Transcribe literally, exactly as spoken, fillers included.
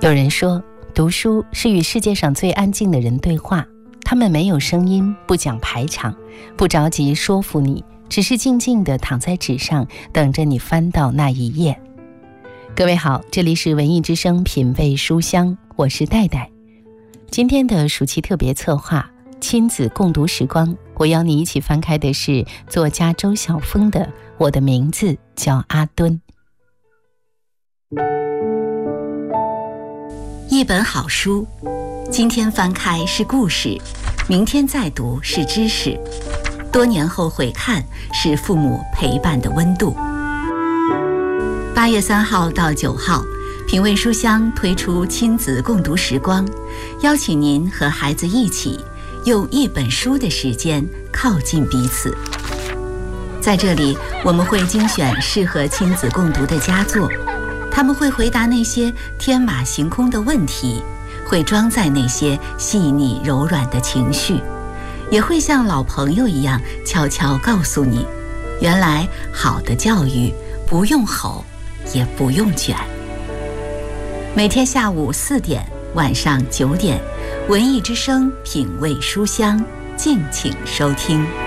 有人说，读书是与世界上最安静的人对话，他们没有声音，不讲排场，不着急说服你，只是静静地躺在纸上，等着你翻到那一页。各位好，这里是文艺之声品味书香，我是戴戴。今天的暑期特别策划亲子共读时光，我邀你一起翻开的是作家周晓峰的《我的名字叫阿敦》。 一本好书，今天翻开是故事，明天再读是知识，多年后回看是父母陪伴的温度。八月三号到九号，品味书香推出亲子共读时光，邀请您和孩子一起用一本书的时间靠近彼此。在这里，我们会精选适合亲子共读的佳作，他们会回答那些天马行空的问题，会装载那些细腻柔软的情绪，也会像老朋友一样悄悄告诉你，原来好的教育不用吼，也不用卷。每天下午四点，晚上九点，文艺之声品味书香，敬请收听。